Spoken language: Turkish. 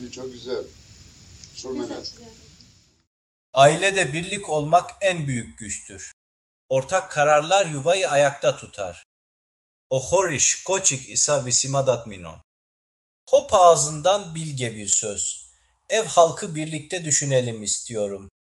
Bence çok güzel. Surmenet. Ailede birlik olmak en büyük güçtür. Ortak kararlar yuvayı ayakta tutar. O horiş koçik isa visimadat minon. Hop ağzından bilge bir söz. Ev halkı birlikte düşünelim istiyorum.